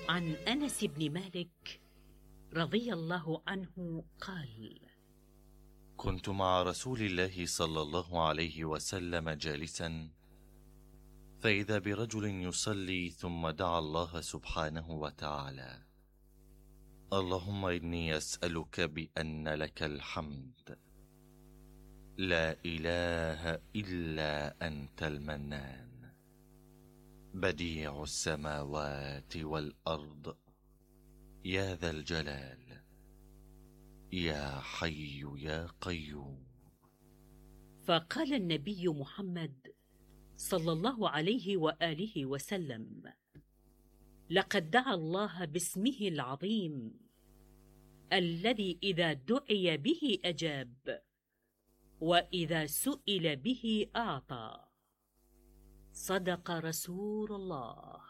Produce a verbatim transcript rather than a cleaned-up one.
عن أنس بن مالك رضي الله عنه قال: كنت مع رسول الله صلى الله عليه وسلم جالسا، فإذا برجل يصلي ثم دعا الله سبحانه وتعالى: اللهم إني أسألك بأن لك الحمد، لا إله إلا أنت المنان، بديع السماوات والأرض، يا ذا الجلال، يا حي يا قيوم. فقال النبي محمد صلى الله عليه وآله وسلم: لقد دعا الله باسمه العظيم الذي إذا دعي به أجاب، وإذا سئل به أعطى. صدق رسول الله.